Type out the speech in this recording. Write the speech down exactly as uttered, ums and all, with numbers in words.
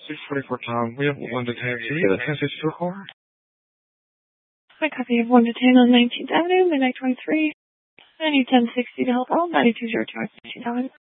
six forty-four Tom. We have one to ten. Can you get a ten six to record? I copy of one to ten on nineteenth Avenue, midnight twenty-three. I need ten sixty to help out. ninety-two zero two, nineteen